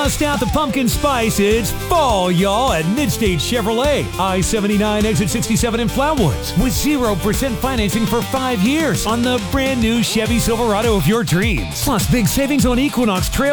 Bust out the pumpkin spice. It's fall, y'all, at Midstate Chevrolet. I-79 exit 67 in Flatwoods with 0% financing for 5 years on the brand new Chevy Silverado of your dreams. Plus big savings on Equinox Trail